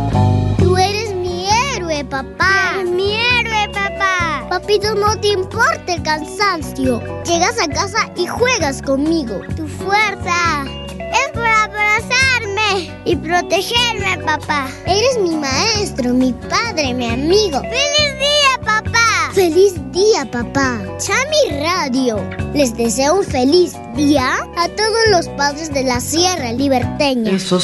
Tú eres mi héroe, papá. Eres mi héroe, papá. Papito, no te importa el cansancio. Llegas a casa y juegas conmigo. Tu fuerza es por abrazarme y protegerme, papá. Eres mi maestro, mi padre, mi amigo. ¡Feliz día, papá! ¡Feliz día, papá! Chami Radio les deseo un feliz día a todos los padres de la Sierra Liberteña.